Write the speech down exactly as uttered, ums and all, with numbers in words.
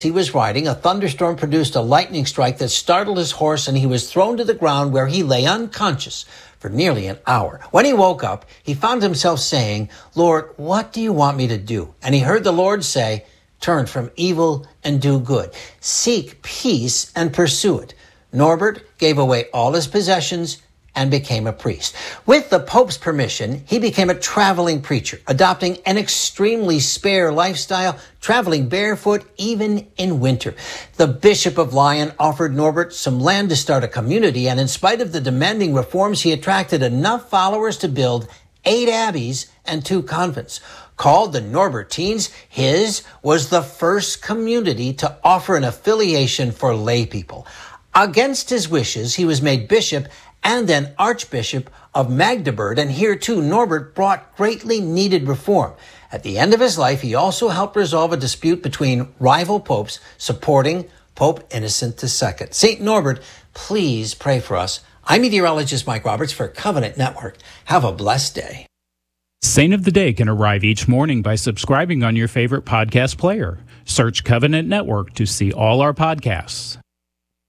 he was riding, a thunderstorm produced a lightning strike that startled his horse, and he was thrown to the ground where he lay unconscious for nearly an hour. When he woke up, he found himself saying, "Lord, what do you want me to do?" And he heard the Lord say, "Turn from evil and do good. Seek peace and pursue it." Norbert gave away all his possessions and became a priest. With the Pope's permission, he became a traveling preacher, adopting an extremely spare lifestyle, traveling barefoot even in winter. The Bishop of Lyon offered Norbert some land to start a community, and in spite of the demanding reforms, he attracted enough followers to build eight abbeys and two convents. Called the Norbertines, his was the first community to offer an affiliation for lay people. Against his wishes, he was made bishop and then Archbishop of Magdeburg, and here too Norbert brought greatly needed reform. At the end of his life, he also helped resolve a dispute between rival popes, supporting Pope Innocent the Second. Saint Norbert, please pray for us. I'm meteorologist Mike Roberts for Covenant Network. Have a blessed day. Saint of the Day can arrive each morning by subscribing on your favorite podcast player. Search Covenant Network to see all our podcasts.